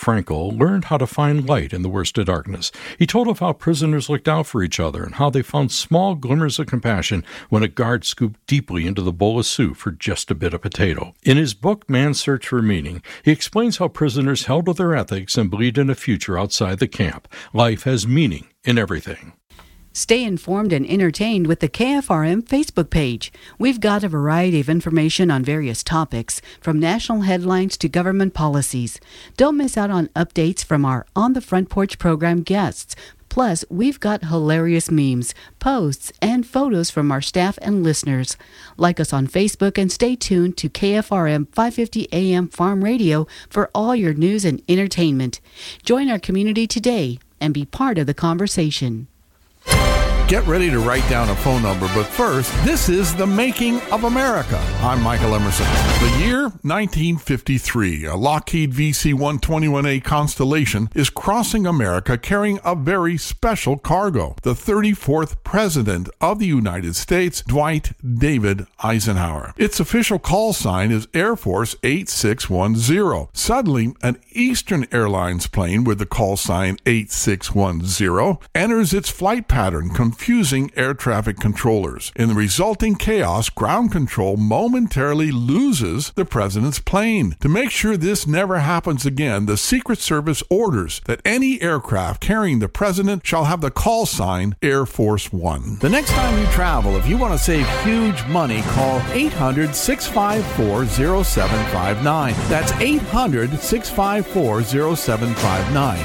Frankl learned how to find light in the worst of darkness. He told of how prisoners looked out for each other and how they found small glimmers of compassion when a guard scooped deeply into the bowl of soup for just a bit of potato. In his book, Man's Search for Meaning, he explains how prisoners held to their ethics and believed in a future outside the camp. Life has meaning in everything. Stay informed and entertained with the KFRM Facebook page. We've got a variety of information on various topics, from national headlines to government policies. Don't miss out on updates from our On the Front Porch program guests. Plus, we've got hilarious memes, posts, and photos from our staff and listeners. Like us on Facebook and stay tuned to KFRM 550 AM Farm Radio for all your news and entertainment. Join our community today and be part of the conversation. Get ready to write down a phone number, but first, this is The Making of America. I'm Michael Emerson. The year 1953, a Lockheed VC-121A Constellation is crossing America carrying a very special cargo. The 34th President of the United States, Dwight David Eisenhower. Its official call sign is Air Force 8610. Suddenly, an Eastern Airlines plane with the call sign 8610 enters its flight pattern, confusing air traffic controllers. In the resulting chaos, ground control momentarily loses the president's plane. To make sure this never happens again, the Secret Service orders that any aircraft carrying the president shall have the call sign Air Force One. The next time you travel, if you want to save huge money, call 800-654-0759. That's 800-654-0759.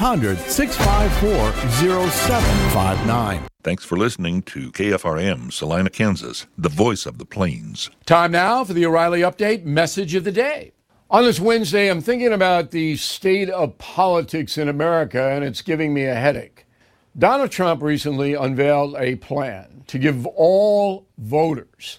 800-654-0759. Thanks for listening to KFRM, Salina, Kansas, the voice of the plains. Time now for the O'Reilly Update Message of the Day. On this Wednesday, I'm thinking about the state of politics in America, and it's giving me a headache. Donald Trump recently unveiled a plan to give all voters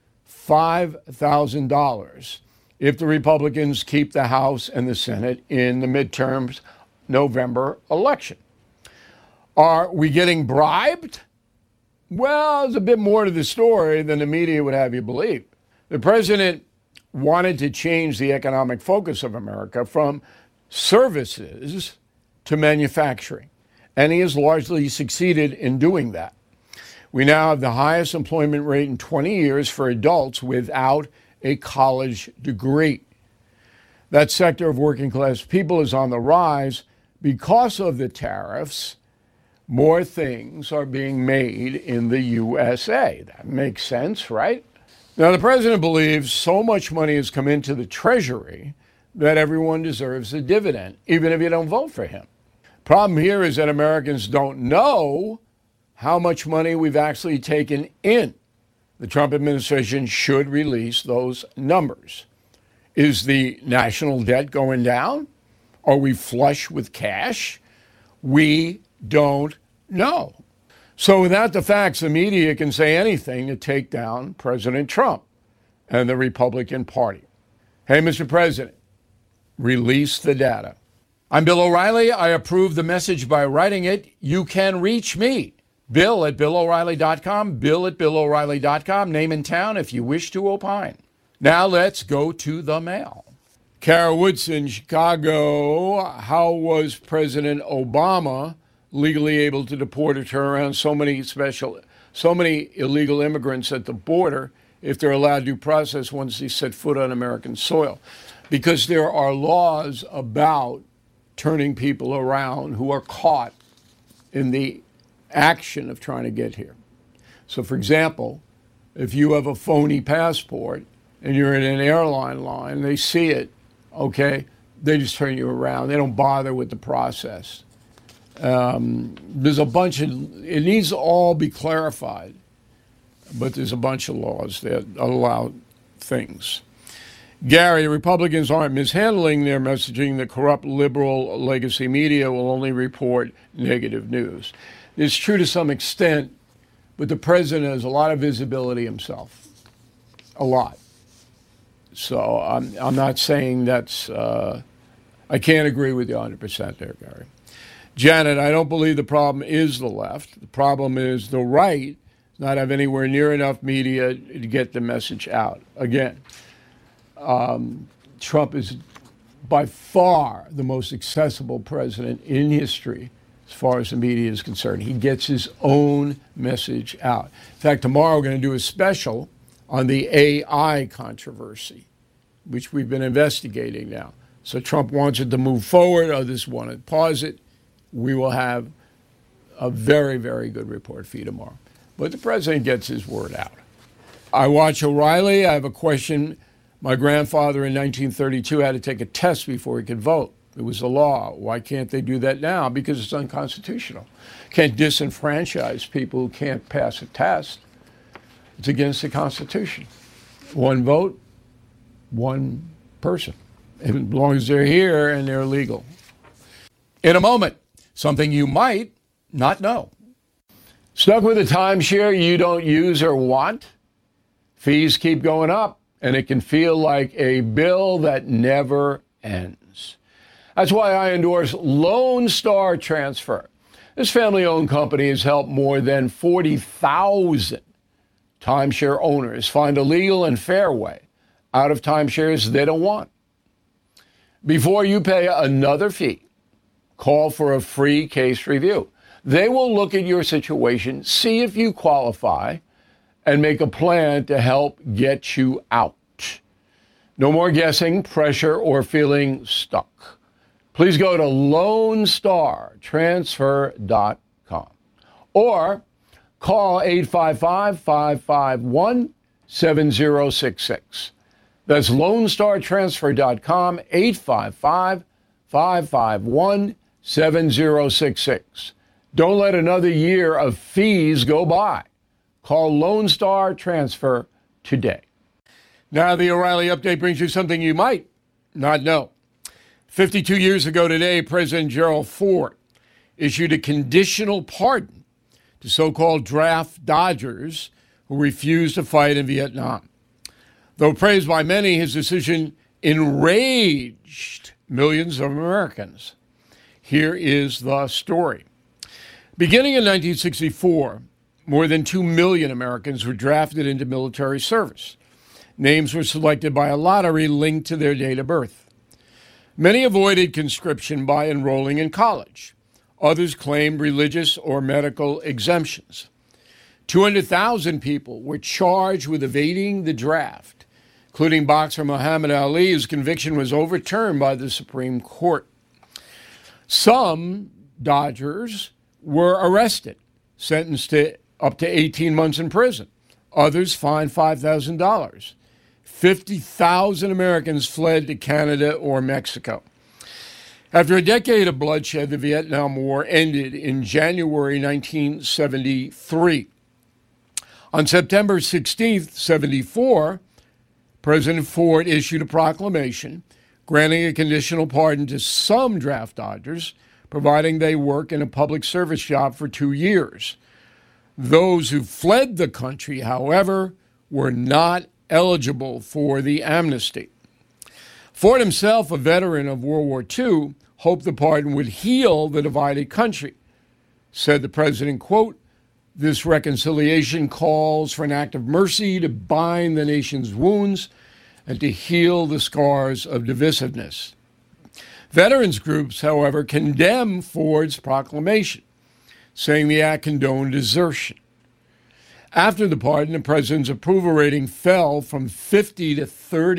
$5,000 if the Republicans keep the House and the Senate in the midterms November election. Are we getting bribed? Well, there's a bit more to the story than the media would have you believe. The president wanted to change the economic focus of America from services to manufacturing, and he has largely succeeded in doing that. We now have the highest employment rate in 20 years for adults without a college degree. That sector of working class people is on the rise because of the tariffs. More things are being made in the USA. That makes sense, right? Now, the president believes so much money has come into the Treasury that everyone deserves a dividend, even if you don't vote for him. Problem here is that Americans don't know how much money we've actually taken in. The Trump administration should release those numbers. Is the national debt going down? Are we flush with cash? We don't know. So without the facts, the media can say anything to take down President Trump and the Republican Party. Hey, Mr. President, release the data. I'm Bill O'Reilly. I approve the message by writing it. You can reach me, Bill at BillO'Reilly.com, Bill at BillO'Reilly.com, name and town if you wish to opine. Now let's go to the mail. Kara Woodson, Chicago. How was President Obama legally able to deport or turn around so many illegal immigrants at the border if they're allowed due process once they set foot on American soil? Because there are laws about turning people around who are caught in the action of trying to get here. So, for example, if you have a phony passport and you're in an airline line, they see it, okay, they just turn you around. They don't bother with the process. There's a bunch of, it needs to all be clarified, but there's a bunch of laws that allow things. Gary, Republicans aren't mishandling their messaging. The corrupt liberal legacy media will only report negative news. It's true to some extent, but the president has a lot of visibility himself, a lot. So I'm not saying that's, I can't agree with you 100% there, Gary. Janet, I don't believe the problem is the left. The problem is the right does not have anywhere near enough media to get the message out. Again, Trump is by far the most accessible president in history as far as the media is concerned. He gets his own message out. In fact, tomorrow we're going to do a special on the AI controversy, which we've been investigating now. So Trump wants it to move forward. Others want to pause it. We will have a very, very good report for you tomorrow. But the president gets his word out. I watch O'Reilly. I have a question. My grandfather in 1932 had to take a test before he could vote. It was the law. Why can't they do that now? Because it's unconstitutional. Can't disenfranchise people who can't pass a test. It's against the Constitution. One vote, one person, as long as they're here and they're legal. In a moment, something you might not know. Stuck with a timeshare you don't use or want? Fees keep going up, and it can feel like a bill that never ends. That's why I endorse Lone Star Transfer. This family-owned company has helped more than 40,000 timeshare owners find a legal and fair way out of timeshares they don't want. Before you pay another fee, call for a free case review. They will look at your situation, see if you qualify, and make a plan to help get you out. No more guessing, pressure, or feeling stuck. Please go to LoneStarTransfer.com or call 855-551-7066. That's LoneStarTransfer.com, 855-551-7066. Don't let another year of fees go by. Call Lone Star Transfer today. Now the O'Reilly Update brings you something you might not know. 52 years ago today, President Gerald Ford issued a conditional pardon to so-called draft dodgers who refused to fight in Vietnam. Though praised by many, his decision enraged millions of Americans. Here is the story. Beginning in 1964, more than 2 million Americans were drafted into military service. Names were selected by a lottery linked to their date of birth. Many avoided conscription by enrolling in college. Others claimed religious or medical exemptions. 200,000 people were charged with evading the draft, including boxer Muhammad Ali, whose conviction was overturned by the Supreme Court. Some Dodgers were arrested, sentenced to up to 18 months in prison. Others fined $5,000. 50,000 Americans fled to Canada or Mexico. After a decade of bloodshed, the Vietnam War ended in January 1973. On September 16, 1974, President Ford issued a proclamation granting a conditional pardon to some draft dodgers, providing they work in a public service job for 2 years. Those who fled the country, however, were not eligible for the amnesty. Ford himself, a veteran of World War II, hoped the pardon would heal the divided country. Said the president, quote, "This reconciliation calls for an act of mercy to bind the nation's wounds and to heal the scars of divisiveness." Veterans groups, however, condemn Ford's proclamation, saying the act condoned desertion. After the pardon, the president's approval rating fell from 50 to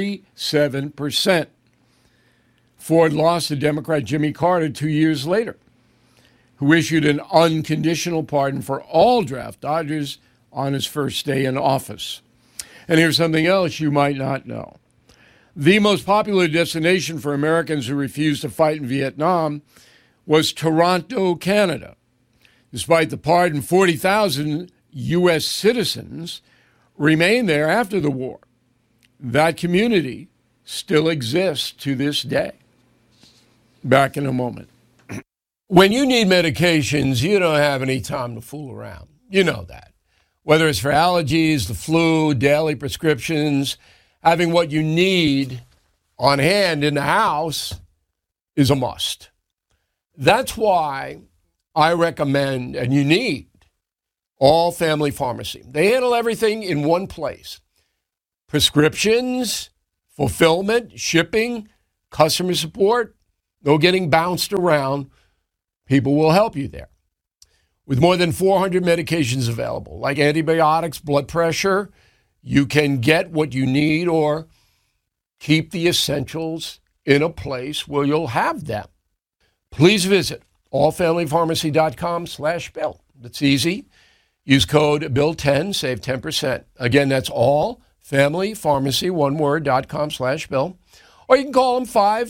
37%. Ford lost to Democrat Jimmy Carter 2 years later, who issued an unconditional pardon for all draft dodgers on his first day in office. And here's something else you might not know. The most popular destination for Americans who refused to fight in Vietnam was Toronto, Canada. Despite the pardon, 40,000 U.S. citizens remained there after the war. That community still exists to this day. Back in a moment. When you need medications, you don't have any time to fool around. You know that. Whether it's for allergies, the flu, daily prescriptions, having what you need on hand in the house is a must. That's why I recommend, and you need, All Family Pharmacy. They handle everything in one place. Prescriptions, fulfillment, shipping, customer support, no getting bounced around. People will help you there. With more than 400 medications available, like antibiotics, blood pressure, you can get what you need or keep the essentials in a place where you'll have them. Please visit allfamilypharmacy.com/Bill. It's easy. Use code BILL10, save 10%. Again, that's allfamilypharmacy, one word.com/Bill. Or you can call them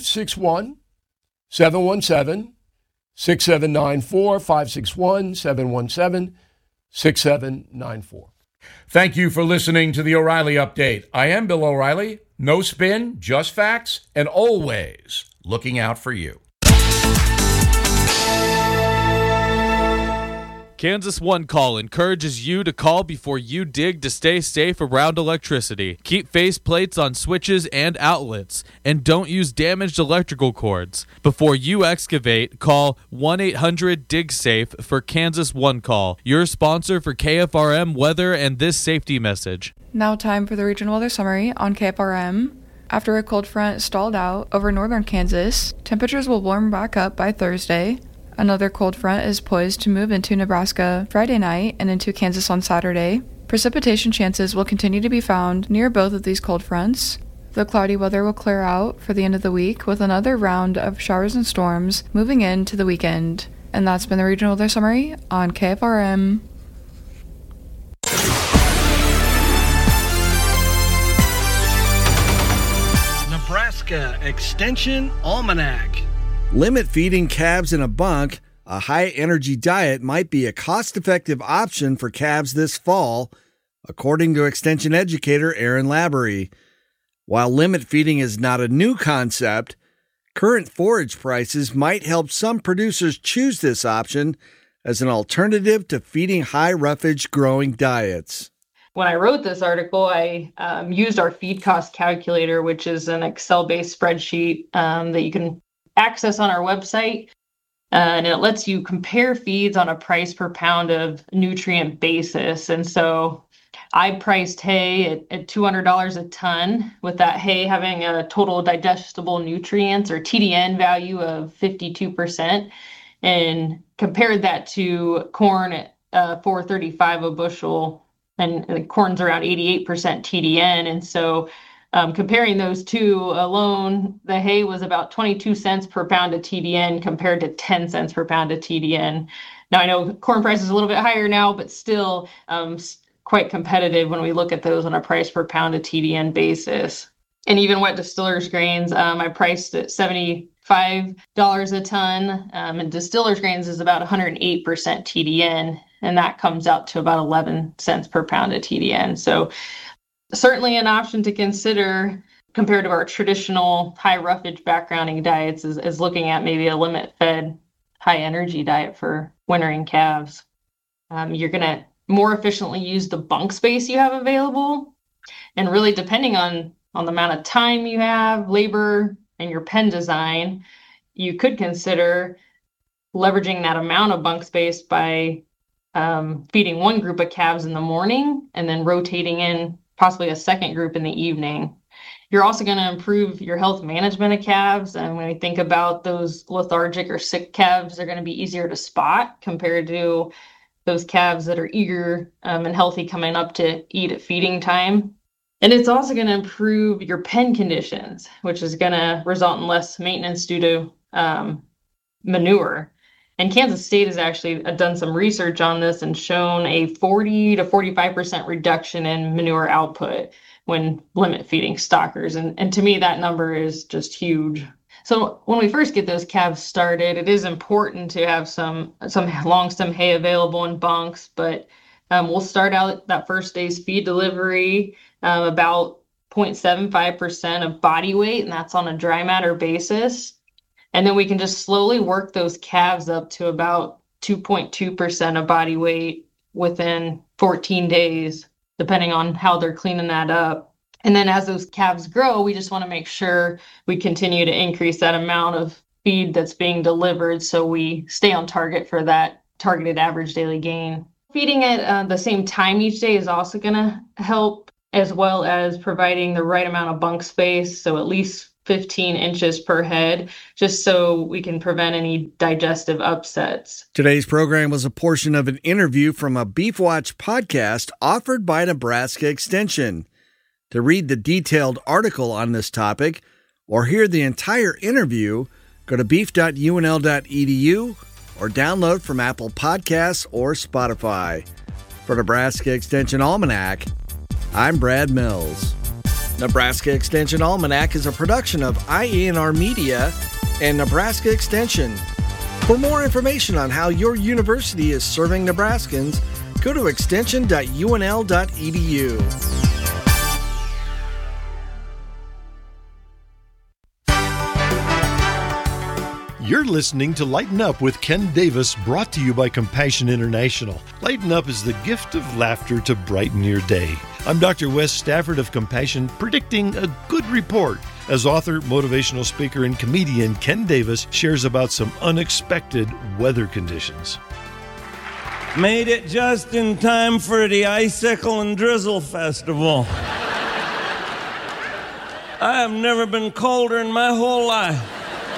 561-717-6794, 561-717-6794. Thank you for listening to the O'Reilly Update. I am Bill O'Reilly. No spin, just facts, and always looking out for you. Kansas One Call encourages you to call before you dig to stay safe around electricity. Keep face plates on switches and outlets, and don't use damaged electrical cords. Before you excavate, call 1-800-DIG-SAFE for Kansas One Call, your sponsor for KFRM weather and this safety message. Now time for the regional weather summary on KFRM. After a cold front stalled out over northern Kansas, temperatures will warm back up by Thursday. Another cold front is poised to move into Nebraska Friday night and into Kansas on Saturday. Precipitation chances will continue to be found near both of these cold fronts. The cloudy weather will clear out for the end of the week with another round of showers and storms moving into the weekend. And that's been the regional weather summary on KFRM. Nebraska Extension Almanac. Limit feeding calves in a bunk. A high-energy diet might be a cost-effective option for calves this fall, according to Extension educator Aaron Laborie. While limit feeding is not a new concept, current forage prices might help some producers choose this option as an alternative to feeding high-roughage growing diets. When I wrote this article, I used our feed cost calculator, which is an Excel-based spreadsheet that you can access on our website, and it lets you compare feeds on a price per pound of nutrient basis. And so I priced hay at $200 a ton, with that hay having a total digestible nutrients or TDN value of 52%, and compared that to corn at $4.35 a bushel, and corn's around 88% TDN. And so comparing those two alone, the hay was about 22 cents per pound of TDN compared to 10 cents per pound of TDN. Now, I know corn price is a little bit higher now, but still quite competitive when we look at those on a price per pound of TDN basis. And even wet distillers grains, I priced at $75 a ton, and distillers grains is about 108% TDN, and that comes out to about 11 cents per pound of TDN. So certainly an option to consider compared to our traditional high roughage backgrounding diets is looking at maybe a limit fed high energy diet for wintering calves. You're going to more efficiently use the bunk space you have available, and really depending on the amount of time you have, labor, and your pen design, you could consider leveraging that amount of bunk space by feeding one group of calves in the morning and then rotating in possibly a second group in the evening. You're also going to improve your health management of calves. And when we think about those lethargic or sick calves, they're going to be easier to spot compared to those calves that are eager and healthy coming up to eat at feeding time. And it's also going to improve your pen conditions, which is going to result in less maintenance due to manure. And Kansas State has actually done some research on this and shown a 40 to 45% reduction in manure output when limit feeding stockers. And to me, that number is just huge. So when we first get those calves started, it is important to have some long stem hay available in bunks, but we'll start out that first day's feed delivery about 0.75% of body weight, and that's on a dry matter basis. And then we can just slowly work those calves up to about 2.2% of body weight within 14 days, depending on how they're cleaning that up. And then as those calves grow, we just want to make sure we continue to increase that amount of feed that's being delivered so we stay on target for that targeted average daily gain. Feeding at the same time each day is also going to help, as well as providing the right amount of bunk space. So at least 15 inches per head, just so we can prevent any digestive upsets. Today's program was a portion of an interview from a Beef Watch podcast offered by Nebraska Extension. To read the detailed article on this topic or hear the entire interview, go to beef.unl.edu or download from Apple Podcasts or Spotify. For Nebraska Extension Almanac, I'm Brad Mills. Nebraska Extension Almanac is a production of IANR Media and Nebraska Extension. For more information on how your university is serving Nebraskans, go to extension.unl.edu. You're listening to Lighten Up with Ken Davis, brought to you by Compassion International. Lighten Up is the gift of laughter to brighten your day. I'm Dr. Wes Stafford of Compassion, predicting a good report as author, motivational speaker, and comedian Ken Davis shares about some unexpected weather conditions. Made it just in time for the Icicle and Drizzle Festival. I have never been colder in my whole life.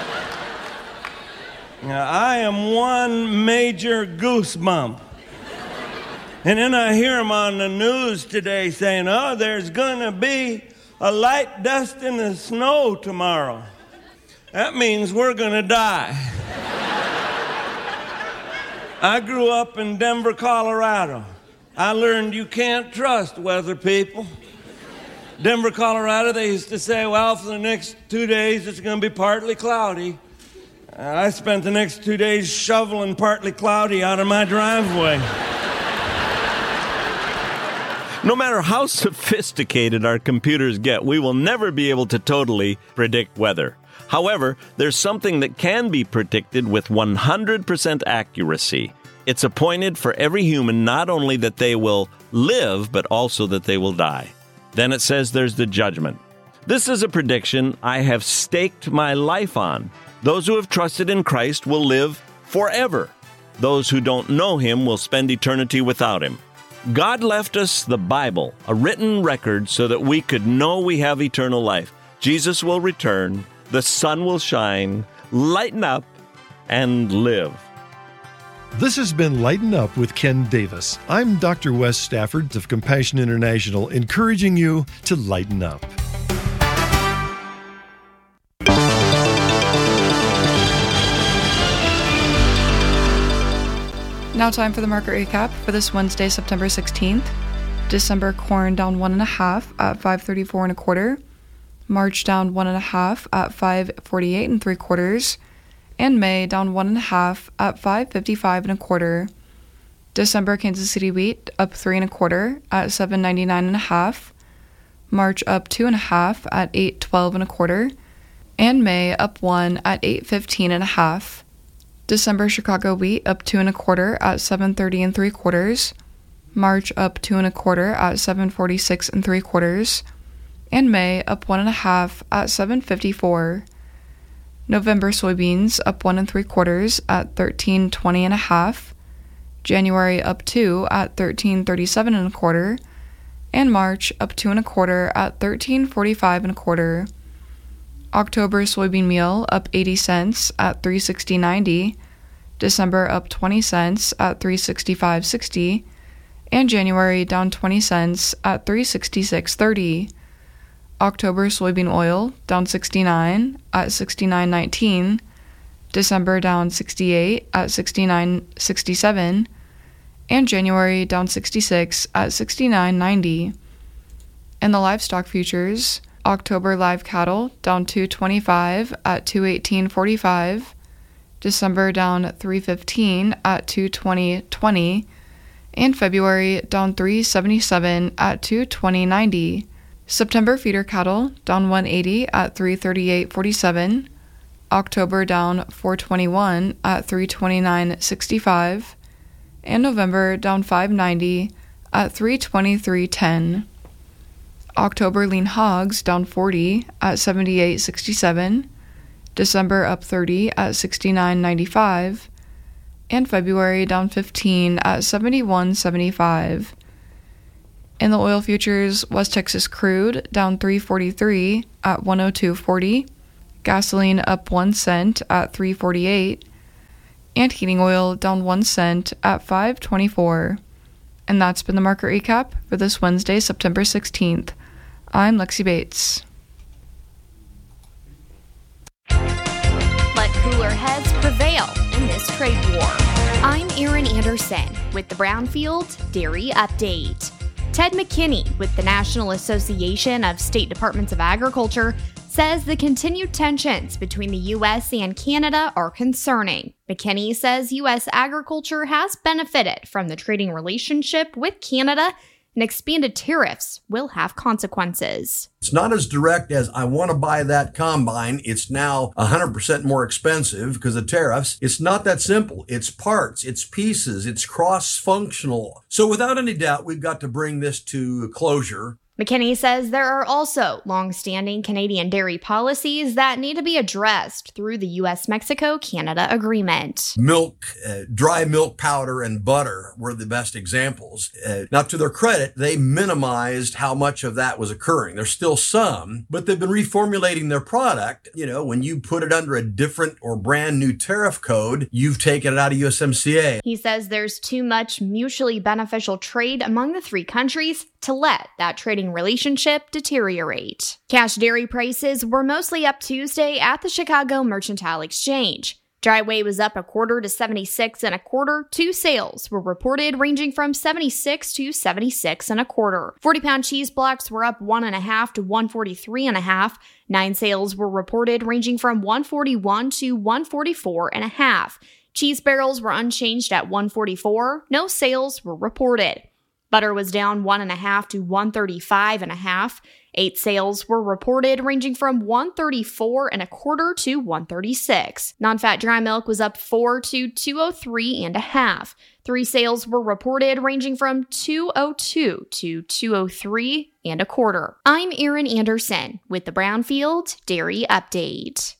Now, I am one major goosebump. And then I hear them on the news today saying, oh, there's going to be a light dust in the snow tomorrow. That means we're going to die. I grew up in Denver, Colorado. I learned you can't trust weather people. Denver, Colorado, they used to say, well, for the next 2 days, it's going to be partly cloudy. I spent the next 2 days shoveling partly cloudy out of my driveway. No matter how sophisticated our computers get, we will never be able to totally predict weather. However, there's something that can be predicted with 100% accuracy. It's appointed for every human not only that they will live, but also that they will die. Then it says there's the judgment. This is a prediction I have staked my life on. Those who have trusted in Christ will live forever. Those who don't know Him will spend eternity without Him. God left us the Bible, a written record, so that we could know we have eternal life. Jesus will return, the sun will shine, lighten up, and live. This has been Lighten Up with Ken Davis. I'm Dr. Wes Stafford of Compassion International, encouraging you to lighten up. Now time for the market recap for this Wednesday, September 16th. December corn down 1.5 at 5.34 1/4. March down 1.5 at 5.48 3/4. And May down 1.5 at 5.55 1/4. December Kansas City wheat up 3 1/4 at 7.99 1/2. March up 2.5 at 8.12 1/4. And May up 1 at 8.15 1/2. December Chicago wheat up 2 1/4 at 7.30 3/4. March up 2 1/4 at 7.46 3/4. And May up 1.5 at 7.54. November soybeans up 1 3/4 at 13.20 1/2. January up 2 at 13.37 1/4. And March up 2 1/4 at 13.45 1/4. October soybean meal up 80 cents at 360.90, December up 20 cents at 365.60, and January down 20 cents at 366.30. October soybean oil down 69 at 69.19, December down 68 at 69.67, and January down 66 at 69.90. In the livestock futures, October live cattle down 225 at 218.45, December down 315 at 220.20, and February down 377 at 220.90. September feeder cattle down 180 at 338.47, October down 421 at 329.65, and November down 590 at 323.10. October lean hogs down 40 at 78.67, December up 30 at 69.95, and February down 15 at 71.75. In the oil futures, West Texas crude down 343 at 102.40, Gasoline up 1 cent at $3.48. And heating oil down 1 cent at $5.24. And that's been the market recap for this Wednesday, September 16th. I'm Lexi Bates. Let cooler heads prevail in this trade war. I'm Erin Anderson with the Brownfield Dairy Update. Ted McKinney with the National Association of State Departments of Agriculture says the continued tensions between the U.S. and Canada are concerning. McKinney says U.S. agriculture has benefited from the trading relationship with Canada, and expanded tariffs will have consequences. It's not as direct as I want to buy that combine. It's now 100% more expensive because of tariffs. It's not that simple. It's parts, it's pieces, it's cross-functional. So without any doubt, we've got to bring this to closure. McKinney says there are also long-standing Canadian dairy policies that need to be addressed through the U.S.-Mexico-Canada agreement. Milk, dry milk powder, and butter were the best examples. Now, to their credit, they minimized how much of that was occurring. There's still some, but they've been reformulating their product. You know, when you put it under a different or brand new tariff code, you've taken it out of USMCA. He says there's too much mutually beneficial trade among the three countries to let that trading relationship deteriorate. Cash dairy prices were mostly up Tuesday at the Chicago Mercantile Exchange. Dry whey was up 1/4 to 76 1/4. 2 sales were reported ranging from 76 to 76 1/4. 40-pound cheese blocks were up 1 1/2 to 143 1/2. 9 sales were reported ranging from 141 to 144 1/2. Cheese barrels were unchanged at 144. No sales were reported. Butter was down 1 1/2 to 135 1/2. 8 sales were reported ranging from 134 1/4 to 136. Non-fat dry milk was up 4 to 203 1/2. 3 sales were reported ranging from 202 to 203 1/4. I'm Erin Anderson with the Brownfield Dairy Update.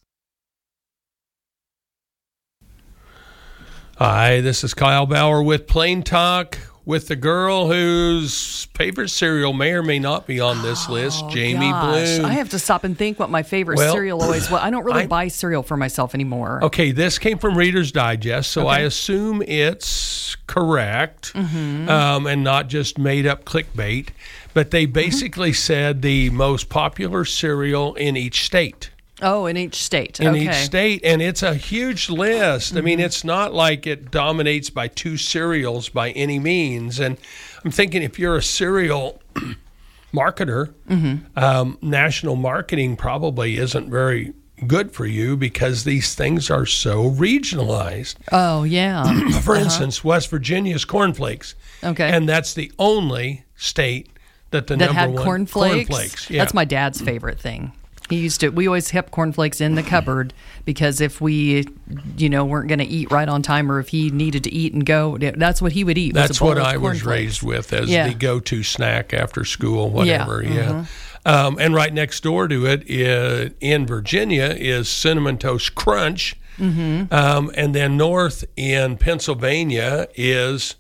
Hi, this is Kyle Bauer with Plain Talk, with the girl whose favorite cereal may or may not be on this list, Jamie Bloom. I have to stop and think what my favorite cereal always was. I don't really buy cereal for myself anymore. Okay, this came from Reader's Digest, so I assume it's correct and not just made up clickbait. But they basically said the most popular cereal in each state. Oh, in each state. In each state. And it's a huge list. I mean, it's not like it dominates by 2 cereals by any means. And I'm thinking if you're a cereal marketer, national marketing probably isn't very good for you because these things are so regionalized. Oh, yeah. For instance, West Virginia's cornflakes. Okay. And that's the only state that the that number had one cornflakes. Yeah. That's my dad's favorite thing. We always kept cornflakes in the cupboard because if we, weren't going to eat right on time or if he needed to eat and go, that's what he would eat. That's what I was raised with as the go-to snack after school, whatever. Yeah. And right next door to it in Virginia is Cinnamon Toast Crunch. And then north in Pennsylvania is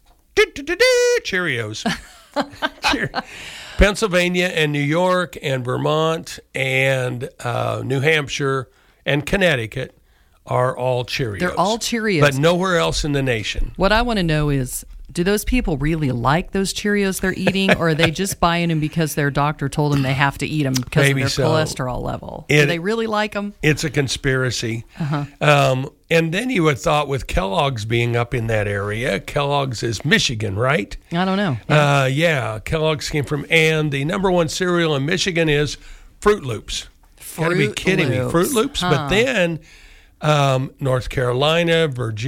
Cheerios. Pennsylvania and New York and Vermont and New Hampshire and Connecticut are all Cheerios. They're all Cheerios. But nowhere else in the nation. What I want to know is, do those people really like those Cheerios they're eating, or are they just buying them because their doctor told them they have to eat them because of their cholesterol level? Do they really like them? It's a conspiracy. And then you would have thought with Kellogg's being up in that area, Kellogg's is Michigan, right? I don't know. Kellogg's came from, and the number one cereal in Michigan is Fruit Loops. Gotta be kidding me. Fruit Loops. But then North Carolina,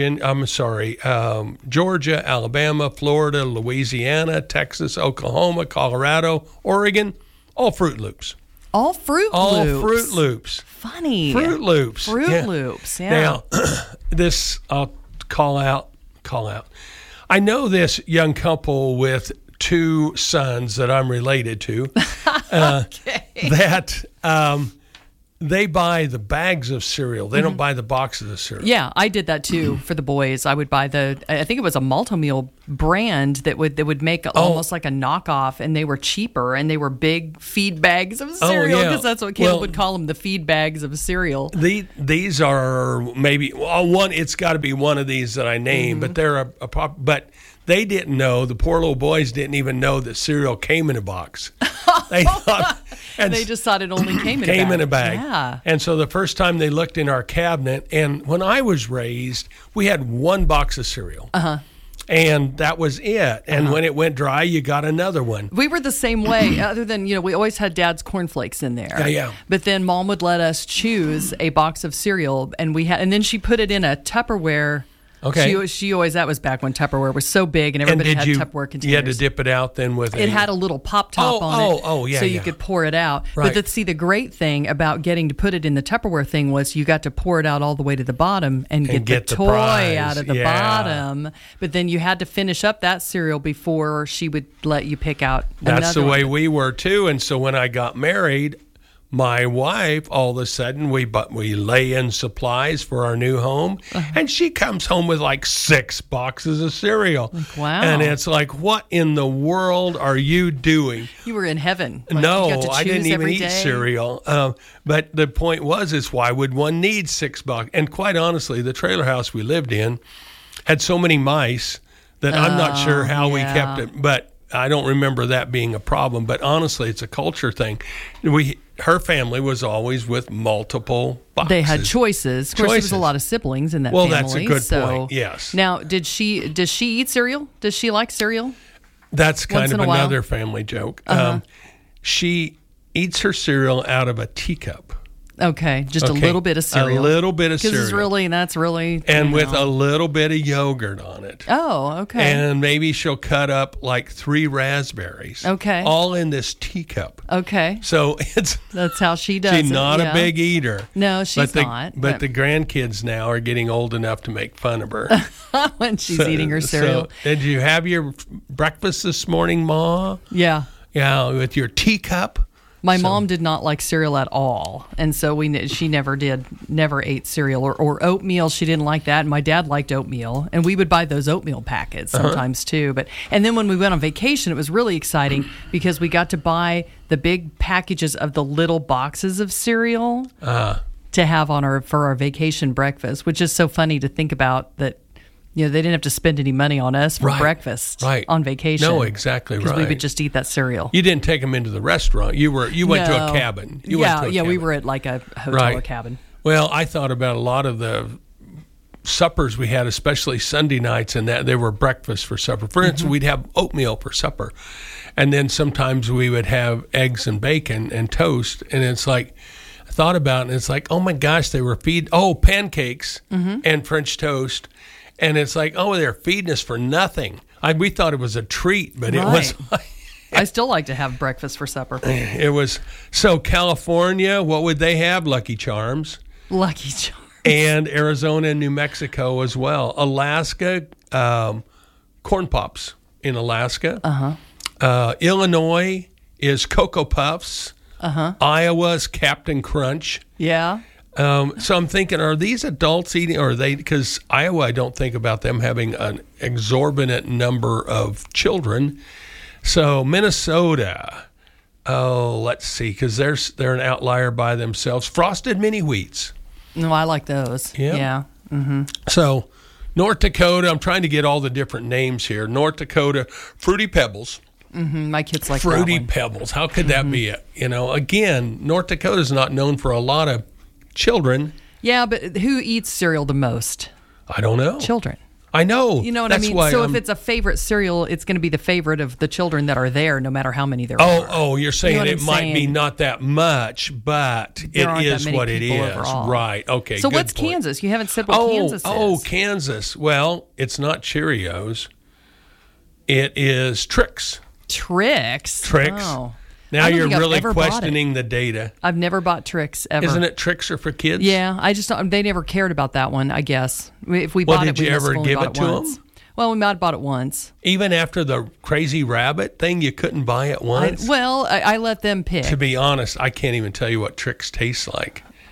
Georgia, Alabama, Florida, Louisiana, Texas, Oklahoma, Colorado, Oregon, all Fruit Loops. All Fruit Loops. All Fruit Loops. Funny. Fruit Loops. Fruit Loops, yeah. Now, this I'll call out. I know this young couple with 2 sons that I'm related to. That they buy the bags of cereal. They don't buy the boxes of cereal. Yeah, I did that too for the boys. I would buy I think it was a Malt-O-Meal brand that would make almost like a knockoff, and they were cheaper, and they were big feed bags of cereal, because that's what Caleb would call them, the feed bags of cereal. These are maybe one. It's got to be one of these that I named, but they're but they didn't know. The poor little boys didn't even know that cereal came in a box. They thought, and they just thought it only came in a bag. Yeah. And so the first time they looked in our cabinet, and when I was raised, we had one box of cereal. And that was it. And when it went dry, you got another one. We were the same way, other than, we always had Dad's cornflakes in there. Yeah. But then Mom would let us choose a box of cereal, and then she put it in a Tupperware. Okay. She always, that was back when Tupperware was so big and everybody had Tupperware containers. You had to dip it out then with it. It had a little pop top on it. Oh, yeah. So you could pour it out. Right. But the great thing about getting to put it in the Tupperware thing was you got to pour it out all the way to the bottom and get the toy prize out of the bottom. But then you had to finish up that cereal before she would let you pick out another. That's the way we were too. And so when I got married, my wife, all of a sudden, we lay in supplies for our new home, and she comes home with like 6 boxes of cereal. Wow. And it's like, what in the world are you doing? You were in heaven. No, I didn't even eat cereal. But the point is why would one need 6 boxes? And quite honestly, the trailer house we lived in had so many mice that I'm not sure how we kept it. But I don't remember that being a problem. But honestly, it's a culture thing. Her family was always with multiple boxes. They had choices. Of course, there was a lot of siblings in that family. Well, that's a good point, yes. Now, does she eat cereal? Does she like cereal? That's kind of another family joke. She eats her cereal out of a teacup. Okay, just a little bit of cereal. A little bit of cereal. Because that's really... And with a little bit of yogurt on it. Oh, okay. And maybe she'll cut up like 3 raspberries. Okay. All in this teacup. Okay. So that's how she does it. She's not a big eater. No, she's not. But the grandkids now are getting old enough to make fun of her. When she's eating her cereal. So, did you have your breakfast this morning, Ma? Yeah. Yeah, with your teacup? My mom did not like cereal at all, and so she never ate cereal or oatmeal. She didn't like that, and my dad liked oatmeal, and we would buy those oatmeal packets sometimes too. And then when we went on vacation, it was really exciting because we got to buy the big packages of the little boxes of cereal to have for our vacation breakfast, which is so funny to think about that. They didn't have to spend any money on us for breakfast on vacation. No, exactly right. Because we would just eat that cereal. You didn't take them into the restaurant. You went to a cabin. We were at like a hotel or cabin. Well, I thought about a lot of the suppers we had, especially Sunday nights, and that they were breakfast for supper. For instance, we'd have oatmeal for supper, and then sometimes we would have eggs and bacon and toast, and it's like, I thought about it, and it's like, oh my gosh, they were pancakes and French toast. And it's like, they're feeding us for nothing. We thought it was a treat, but it was. I still like to have breakfast for supper. It was. So California, what would they have? Lucky Charms. Lucky Charms. And Arizona and New Mexico as well. Alaska, Corn Pops in Alaska. Illinois is Cocoa Puffs. Iowa's Captain Crunch. Yeah. So I'm thinking, are these adults eating, or are they, because Iowa, I don't think about them having an exorbitant number of children. So Minnesota, let's see, because they're an outlier by themselves. Frosted Mini Wheats. No, I like those. Yeah. Mm-hmm. So North Dakota, I'm trying to get all the different names here. North Dakota, Fruity Pebbles. Mm-hmm. My kids like Fruity that one. Pebbles. How could that be it? Again, North Dakota's not known for a lot of children. Yeah, but who eats cereal the most? I don't know. Children. I know. You know what I mean? So if it's a favorite cereal, it's going to be the favorite of the children that are there, no matter how many there are. Oh, you're saying it might be not that much, but it is what it is. Overall. Right. Okay. So what's point. Kansas? You haven't said what Kansas is. Oh, Kansas. Well, it's not Cheerios. It is Trix. Trix? Oh. Now you're really questioning the data. I've never bought Trix ever. Isn't it Trix are for kids? Yeah, I just they never cared about that one. I guess if we bought did you ever give it to them? Well, we might have bought it once. Even after the crazy rabbit thing, you couldn't buy it once. I let them pick. To be honest, I can't even tell you what Trix tastes like.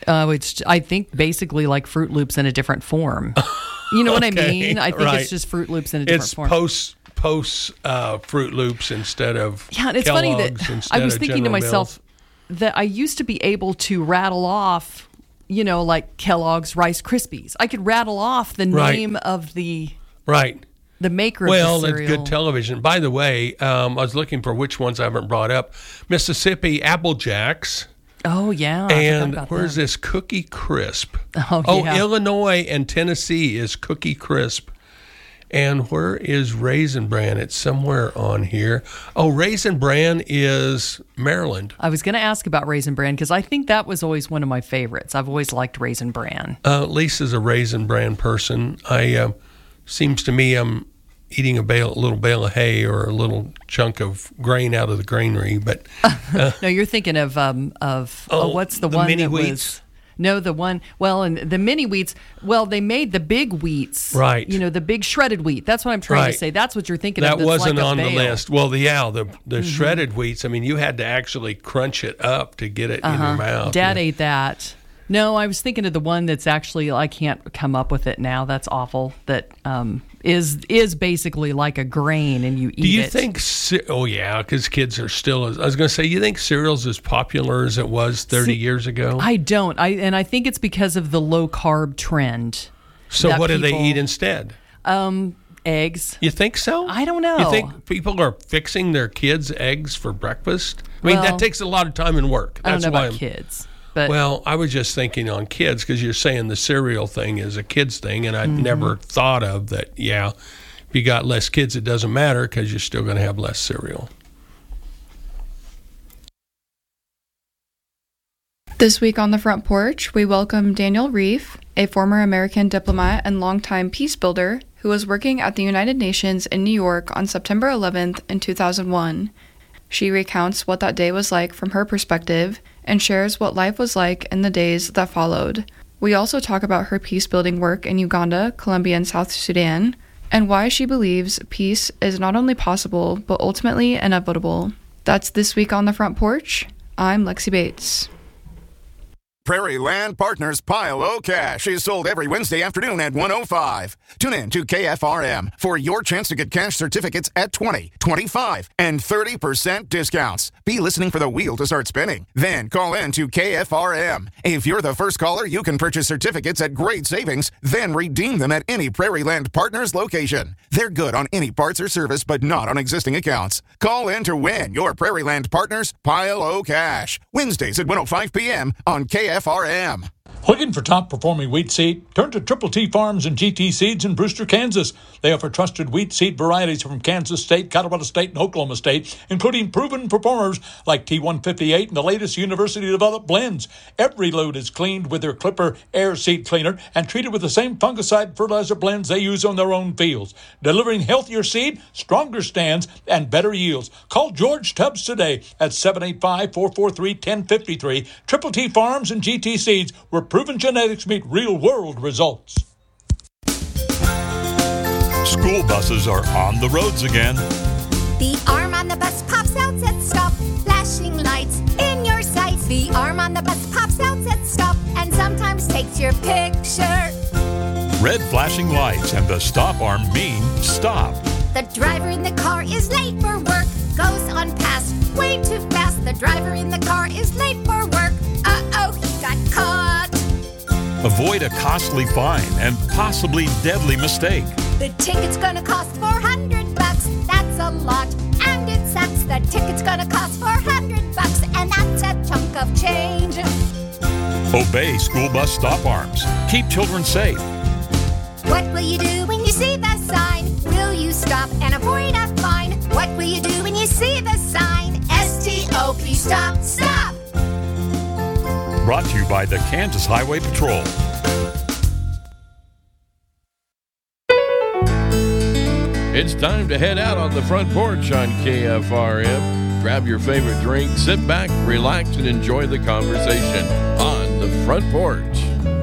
I think basically like Fruit Loops in a different form. You know what I mean? I think it's just Fruit Loops in a different form. It's post Fruit Loops instead of and it's Kellogg's, funny that I was thinking to myself that I used to be able to rattle off, like Kellogg's Rice Krispies. I could rattle off the name of the maker of the cereal. Well, that's good television. By the way, I was looking for which ones I haven't brought up. Mississippi Apple Jacks. Oh, yeah. And where's this Cookie Crisp? Illinois and Tennessee is Cookie Crisp. And where is Raisin Bran? It's somewhere on here. Oh, Raisin Bran is Maryland. I was going to ask about Raisin Bran because I think that was always one of my favorites. I've always liked Raisin Bran. Lisa's a Raisin Bran person. Seems to me I'm eating a little bale of hay or a little chunk of grain out of the granary, but no, you're thinking of what's the one mini that wheats? Was no the one and the mini wheats. Well, they made the big wheats, right? The big shredded wheat. That's what I'm trying to say. That's what you're thinking of. That wasn't like on the list. Well, the shredded wheats. I mean, you had to actually crunch it up to get it in your mouth. Dad ate that. No, I was thinking of the one that's actually, I can't come up with it now. That's awful. That is basically like a grain and you eat it. Do you think, because kids are still, I was going to say, you think cereal's as popular as it was 30 years ago? I don't. I think it's because of the low carb trend. So what do they eat instead? Eggs. You think so? I don't know. You think people are fixing their kids eggs for breakfast? I mean, that takes a lot of time and work. That's I don't know about kids. But, well, I was just thinking on kids because you're saying the cereal thing is a kid's thing, and I'd never thought of that, if you got less kids, it doesn't matter because you're still going to have less cereal. This week on the front porch, we welcome Danielle Reef, a former American diplomat and longtime peace builder who was working at the United Nations in New York on September 11th in 2001. She recounts what that day was like from her perspective and shares what life was like in the days that followed. We also talk about her peace-building work in Uganda, Colombia, and South Sudan, and why she believes peace is not only possible, but ultimately inevitable. That's This Week on the Front Porch. I'm Lexi Bates. Prairie Land Partners Pile O Cash is sold every Wednesday afternoon at 1:05. Tune in to KFRM for your chance to get cash certificates at 20, 25, and 30% discounts. Be listening for the wheel to start spinning. Then call in to KFRM. If you're the first caller, you can purchase certificates at great savings, then redeem them at any Prairie Land Partners location. They're good on any parts or service, but not on existing accounts. Call in to win your Prairie Land Partners Pile O Cash. Wednesdays at 1:05 p.m. on KFRM. Looking for top-performing wheat seed? Turn to Triple T Farms and GT Seeds in Brewster, Kansas. They offer trusted wheat seed varieties from Kansas State, Colorado State, and Oklahoma State, including proven performers like T158 and the latest university-developed blends. Every load is cleaned with their Clipper Air Seed Cleaner and treated with the same fungicide fertilizer blends they use on their own fields, delivering healthier seed, stronger stands, and better yields. Call George Tubbs today at 785-443-1053. Triple T Farms and GT Seeds, where proven genetics meet real-world results. School buses are on the roads again. The arm on the bus pops out, says stop. Flashing lights in your sights. The arm on the bus pops out, says stop. And sometimes takes your picture. Red flashing lights and the stop arm mean stop. The driver in the car is late for work. Goes on past way too fast. The driver in the car is late for work. Uh-oh, he got caught. Avoid a costly fine and possibly deadly mistake. The ticket's gonna cost $400. That's a lot, and it sucks. The ticket's gonna cost $400, and that's a chunk of change. Obey school bus stop arms. Keep children safe. What will you do when you see the sign? Will you stop and avoid a fine? What will you do when you see the sign? S-T-O-P, stop, stop! Brought to you by the Kansas Highway Patrol. It's time to head out on the front porch on KFRM. Grab your favorite drink, sit back, relax, and enjoy the conversation on the front porch.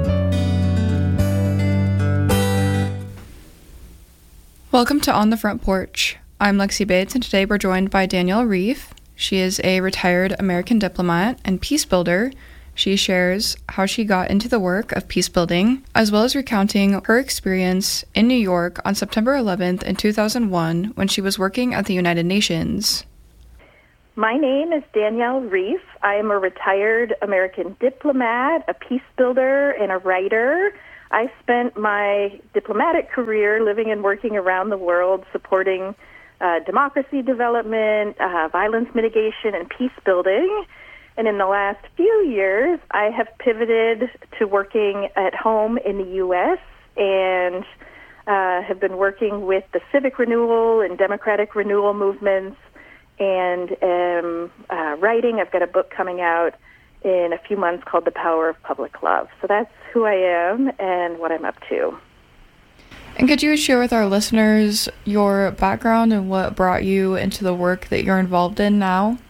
Welcome to On the Front Porch. I'm Lexi Bates, and today we're joined by Danielle Reef. She is a retired American diplomat and peace builder. She shares how she got into the work of peace building, as well as recounting her experience in New York on September 11th in 2001 when she was working at the United Nations. My name is Danielle Reif. I am a retired American diplomat, a peace builder, and a writer. I spent my diplomatic career living and working around the world supporting democracy development, violence mitigation, and peace building. And in the last few years, I have pivoted to working at home in the U.S. and have been working with the civic renewal and democratic renewal movements and am writing. I've got a book coming out in a few months called The Power of Public Love. So that's who I am and what I'm up to. And could you share with our listeners your background and what brought you into the work that you're involved in now?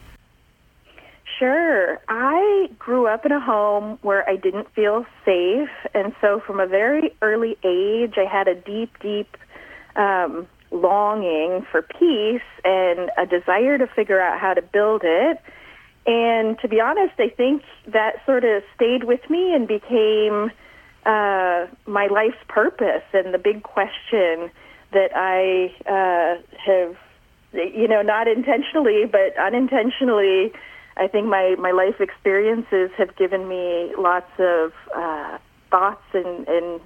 Sure. I grew up in a home where I didn't feel safe, and so from a very early age, I had a deep longing for peace and a desire to figure out how to build it. And to be honest, I think that sort of stayed with me and became my life's purpose and the big question that I have, not intentionally, but unintentionally, I think my life experiences have given me lots of thoughts and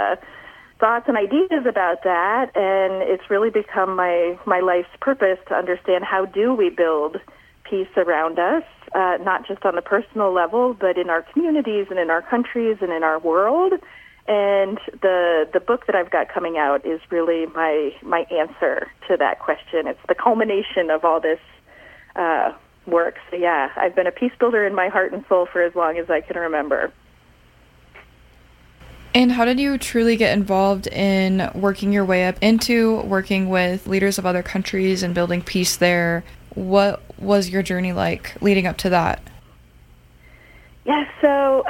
ideas about that, and it's really become my life's purpose to understand how do we build peace around us, not just on the personal level, but in our communities and in our countries and in our world. And the book that I've got coming out is really my answer to that question. It's the culmination of all this work. So yeah, I've been a peace builder in my heart and soul for as long as I can remember. And how did you truly get involved in working your way up into working with leaders of other countries and building peace there? What was your journey like leading up to that? Yeah, so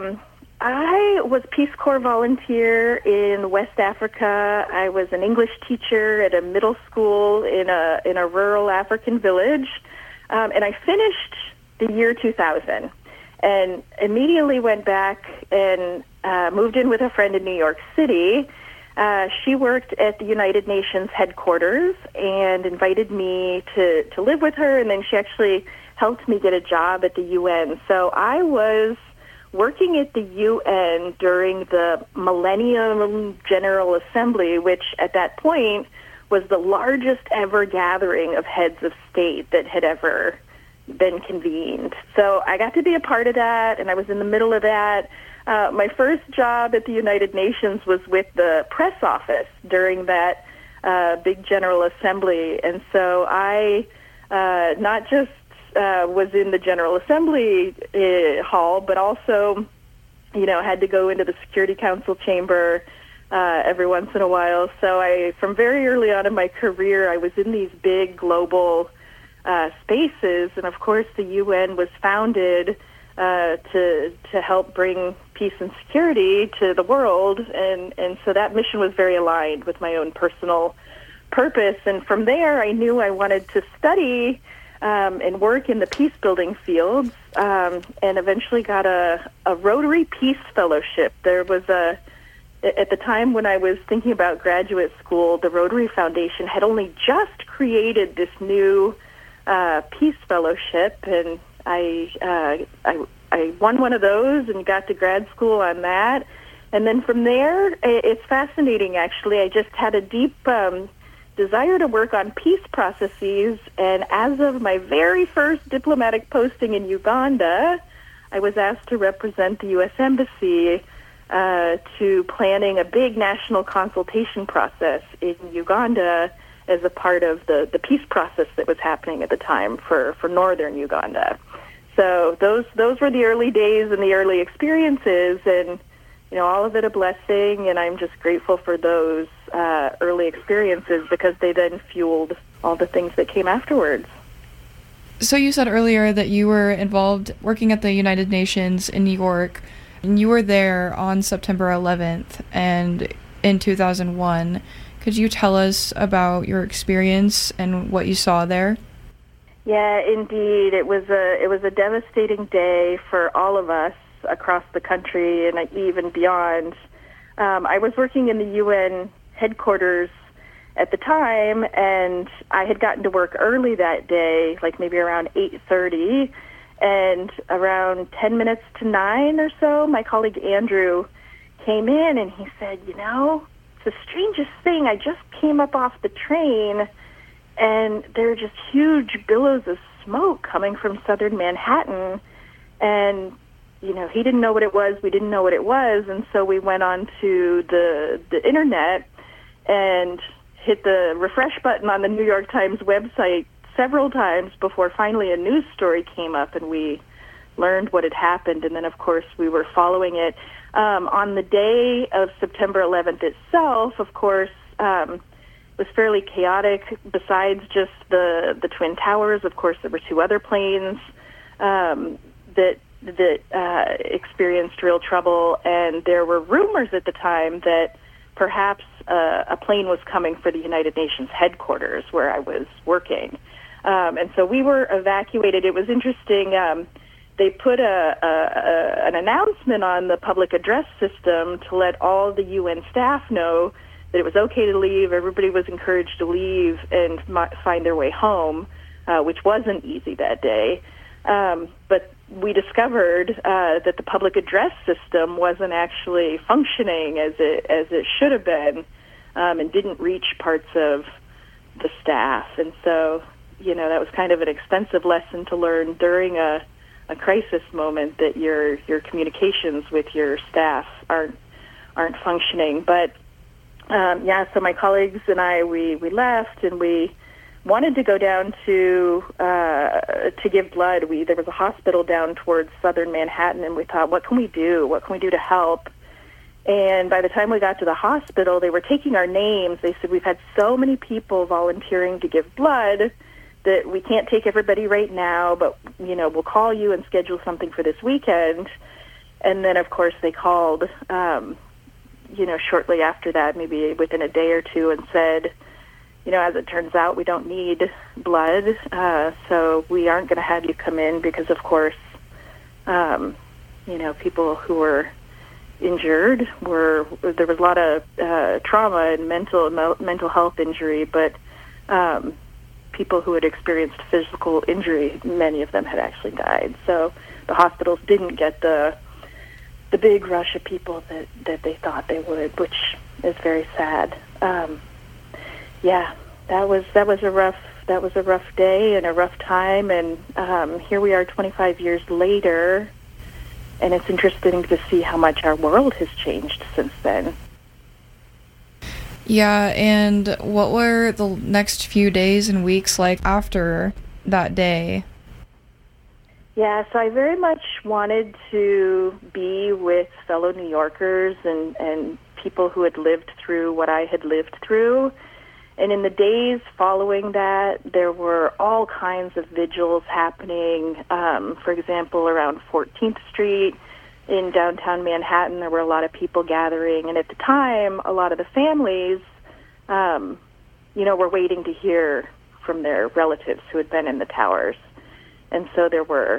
I was Peace Corps volunteer in West Africa. I was an English teacher at a middle school in a rural African village. And I finished the year 2000 and immediately went back and moved in with a friend in New York City. She worked at the United Nations headquarters and invited me to live with her, and then she actually helped me get a job at the UN. So I was working at the UN during the Millennium General Assembly, which at that point was the largest ever gathering of heads of state that had ever been convened. So I got to be a part of that, and I was in the middle of that. My first job at the United Nations was with the press office during that big General Assembly. And so I not just was in the General Assembly hall, but also, had to go into the Security Council chamber every once in a while. So from very early on in my career, I was in these big global spaces. And of course, the UN was founded to help bring peace and security to the world. And so that mission was very aligned with my own personal purpose. And from there, I knew I wanted to study and work in the peace-building fields, and eventually got a Rotary Peace Fellowship. There was at the time when I was thinking about graduate school, the Rotary Foundation had only just created this new Peace Fellowship, and I won one of those and got to grad school on that. And then from there, it's fascinating, actually. I just had a deep desire to work on peace processes, and as of my very first diplomatic posting in Uganda, I was asked to represent the U.S. Embassy to planning a big national consultation process in Uganda as a part of the peace process that was happening at the time for northern Uganda. So those were the early days and the early experiences, and all of it a blessing, and I'm just grateful for those early experiences because they then fueled all the things that came afterwards. So you said earlier that you were involved working at the United Nations in New York, and you were there on September 11th and in 2001. Could you tell us about your experience and what you saw there? Yeah, indeed. It was a devastating day for all of us across the country and even beyond. I was working in the UN headquarters at the time, and I had gotten to work early that day, like maybe around 8:30, and around 10 minutes to 9 or so, my colleague Andrew came in and he said, you know, it's the strangest thing. I just came up off the train, and there were just huge billows of smoke coming from southern Manhattan, and you know, he didn't know what it was, we didn't know what it was, and so we went on to the internet and hit the refresh button on the New York Times website several times before finally a news story came up and we learned what had happened. And then, of course, we were following it. On the day of September 11th itself, of course, it was fairly chaotic. Besides just the Twin Towers, of course, there were 2 other planes that experienced real trouble, and there were rumors at the time that perhaps a plane was coming for the United Nations headquarters where I was working. And so we were evacuated. It was interesting. They put an announcement on the public address system to let all the UN staff know that it was okay to leave. Everybody was encouraged to leave and find their way home, which wasn't easy that day. But we discovered that the public address system wasn't actually functioning as it should have been, and didn't reach parts of the staff. And so, you know, that was kind of an expensive lesson to learn during a crisis moment, that your communications with your staff aren't functioning. But so my colleagues and I, we left, and we wanted to go down to give blood. There was a hospital down towards southern Manhattan, and we thought, what can we do? What can we do to help? And by the time we got to the hospital, they were taking our names. They said, we've had so many people volunteering to give blood that we can't take everybody right now, but, you know, we'll call you and schedule something for this weekend. And then, of course, they called, shortly after that, maybe within a day or two, and said, you know, as it turns out, we don't need blood, so we aren't going to have you come in because, of course, people who were injured there was a lot of trauma and mental health injury, but people who had experienced physical injury, many of them had actually died. So the hospitals didn't get the big rush of people that they thought they would, which is very sad. That was a rough day and a rough time, and here we are 25 years later, and it's interesting to see how much our world has changed since then. Yeah, and what were the next few days and weeks like after that day? Yeah, so I very much wanted to be with fellow New Yorkers and people who had lived through what I had lived through. And in the days following that, there were all kinds of vigils happening. For example, around 14th Street in downtown Manhattan, there were a lot of people gathering. And at the time, a lot of the families, were waiting to hear from their relatives who had been in the towers. And so there were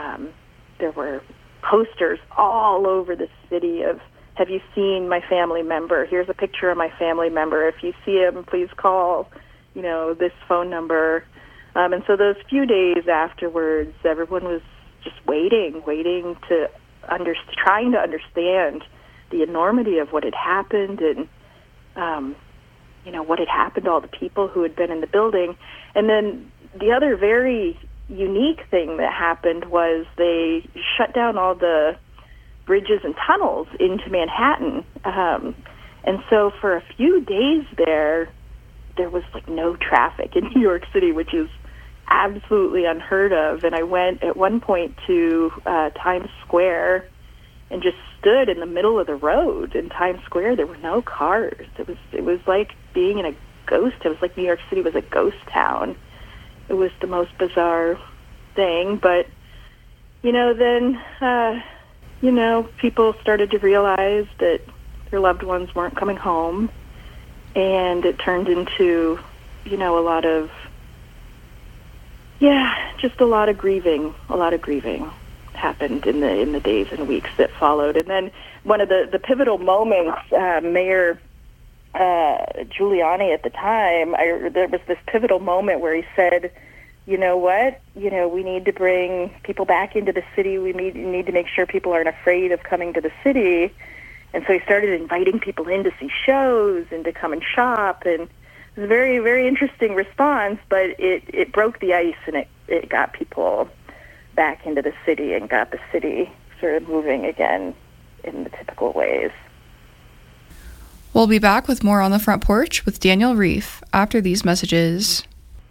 posters all over the city of, have you seen my family member? Here's a picture of my family member. If you see him, please call, this phone number. And so those few days afterwards, everyone was just waiting to trying to understand the enormity of what had happened and, what had happened to all the people who had been in the building. And then the other very unique thing that happened was they shut down all the bridges and tunnels into Manhattan. And so for a few days there was like no traffic in New York City, which is absolutely unheard of. And I went at one point to Times Square and just stood in the middle of the road in Times Square. There were no cars. It was like being in a ghost. It was like New York City was a ghost town. It was the most bizarre thing. But, then, people started to realize that their loved ones weren't coming home. And it turned into, a lot of, just a lot of grieving happened in the days and weeks that followed. And then one of the pivotal moments, Mayor Giuliani at the time, there was this pivotal moment where he said, you know what, we need to bring people back into the city. We need to make sure people aren't afraid of coming to the city. And so he started inviting people in to see shows and to come and shop. And it was a very, very interesting response, but it broke the ice, and it got people back into the city and got the city sort of moving again in the typical ways. We'll be back with more On the Front Porch with Daniel Reef after these messages.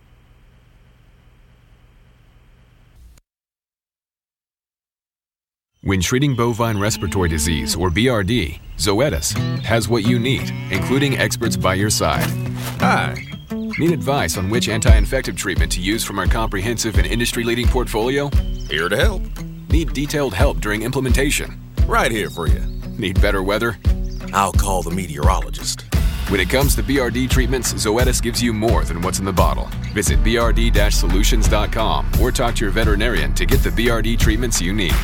When treating bovine respiratory disease, or BRD, Zoetis has what you need, including experts by your side. Hi. Need advice on which anti-infective treatment to use from our comprehensive and industry-leading portfolio? Here to help. Need detailed help during implementation? Right here for you. Need better weather? I'll call the meteorologist. When it comes to BRD treatments, Zoetis gives you more than what's in the bottle. Visit brd-solutions.com or talk to your veterinarian to get the BRD treatments you need.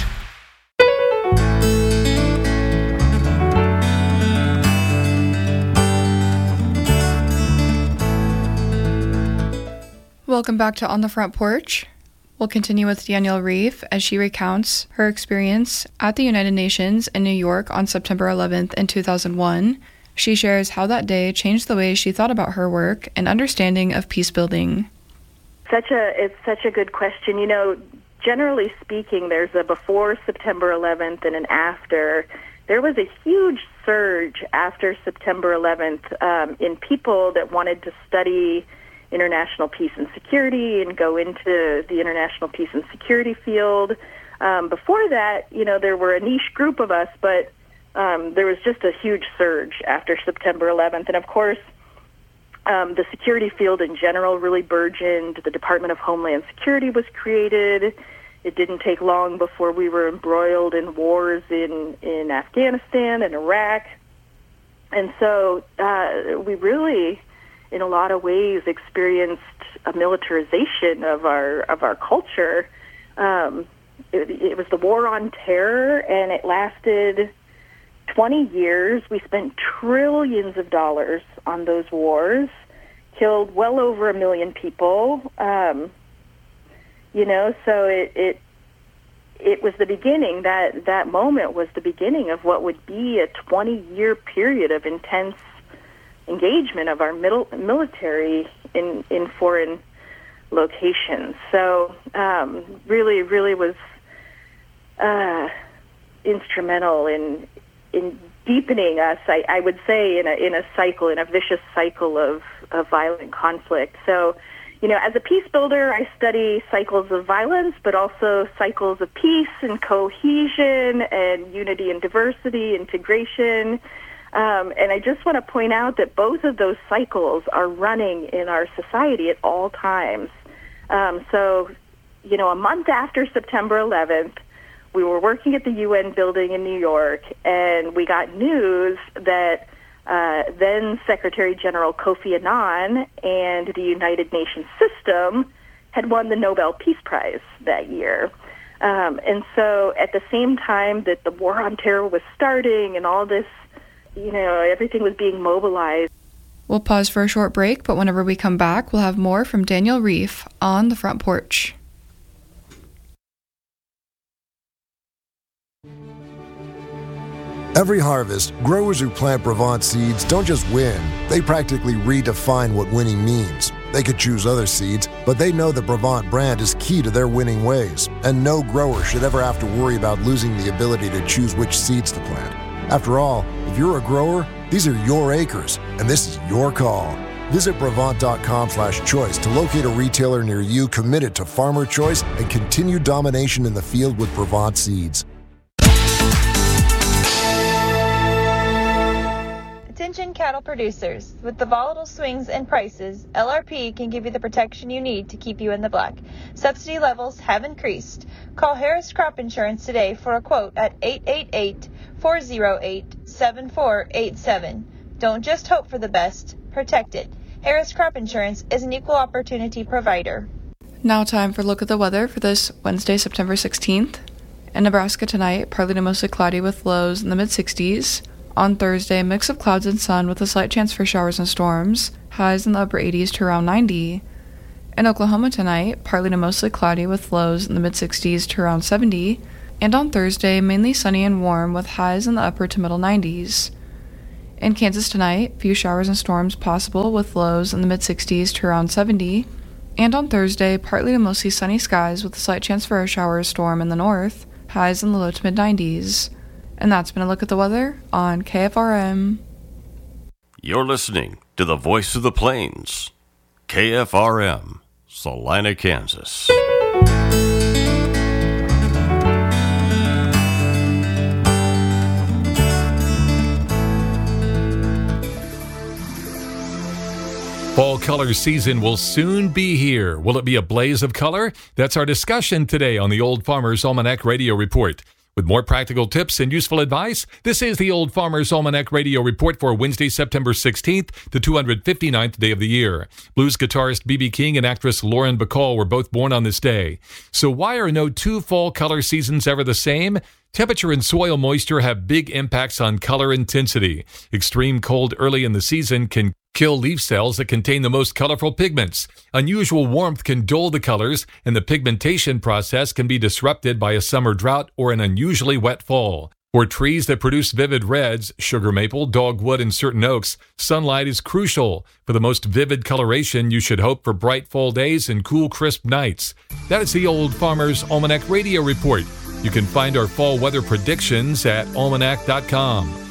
Welcome back to On the Front Porch. We'll continue with Danielle Reef as she recounts her experience at the United Nations in New York on September 11th in 2001. She shares how that day changed the way she thought about her work and understanding of peace building. It's such a good question. Generally speaking, there's a before September 11th and an after. There was a huge surge after September 11th in people that wanted to study international peace and security and go into the international peace and security field. Before that, there were a niche group of us, but there was just a huge surge after September 11th. And of course, the security field in general really burgeoned. The Department of Homeland Security was created. It didn't take long before we were embroiled in wars in Afghanistan and Iraq. And so we really, in a lot of ways, experienced a militarization of our culture. It was the War on Terror, and it lasted 20 years. We spent trillions of dollars on those wars, killed well over 1 million people. So it was the beginning. That moment was the beginning of what would be a 20-year period of intense engagement of our military in foreign locations. So really was instrumental in deepening us, I would say, in a vicious cycle of violent conflict. So, as a peace builder, I study cycles of violence, but also cycles of peace and cohesion and unity and diversity, integration. And I just want to point out that both of those cycles are running in our society at all times. So, a month after September 11th, we were working at the UN building in New York, and we got news that then Secretary General Kofi Annan and the United Nations system had won the Nobel Peace Prize that year. And so at the same time that the War on Terror was starting and all this, everything was being mobilized. We'll pause for a short break, but whenever we come back, we'll have more from Danielle Reef on the Front Porch. Every harvest, growers who plant Brevant seeds don't just win, they practically redefine what winning means. They could choose other seeds, but they know the Brevant brand is key to their winning ways, and no grower should ever have to worry about losing the ability to choose which seeds to plant. After all, if you're a grower, these are your acres, and this is your call. Visit Brevant.com/choice to locate a retailer near you committed to farmer choice and continued domination in the field with Brevant seeds. Attention cattle producers. With the volatile swings in prices, LRP can give you the protection you need to keep you in the black. Subsidy levels have increased. Call Harris Crop Insurance today for a quote at 888-408-7487. Don't just hope for the best, protect it. Harris Crop Insurance is an equal opportunity provider. Now time for a look at the weather for this Wednesday, September 16th. In Nebraska tonight, partly to mostly cloudy with lows in the mid-60s. On Thursday, a mix of clouds and sun with a slight chance for showers and storms, highs in the upper 80s to around 90. In Oklahoma tonight, partly to mostly cloudy with lows in the mid-60s to around 70. And on Thursday, mainly sunny and warm with highs in the upper to middle 90s. In Kansas tonight, few showers and storms possible with lows in the mid-60s to around 70. And on Thursday, partly to mostly sunny skies with a slight chance for a shower or storm in the north, highs in the low to mid-90s. And that's been a look at the weather on KFRM. You're listening to the Voice of the Plains, KFRM, Salina, Kansas. Fall color season will soon be here. Will it be a blaze of color? That's our discussion today on the Old Farmer's Almanac Radio Report. With more practical tips and useful advice, this is the Old Farmer's Almanac Radio Report for Wednesday, September 16th, the 259th day of the year. Blues guitarist B.B. King and actress Lauren Bacall were both born on this day. So why are no two fall color seasons ever the same? Temperature and soil moisture have big impacts on color intensity. Extreme cold early in the season can kill leaf cells that contain the most colorful pigments. Unusual warmth can dull the colors, and the pigmentation process can be disrupted by a summer drought or an unusually wet fall. For trees that produce vivid reds, sugar maple, dogwood, and certain oaks, sunlight is crucial. For the most vivid coloration, you should hope for bright fall days and cool, crisp nights. That is the Old Farmer's Almanac Radio Report. You can find our fall weather predictions at almanac.com.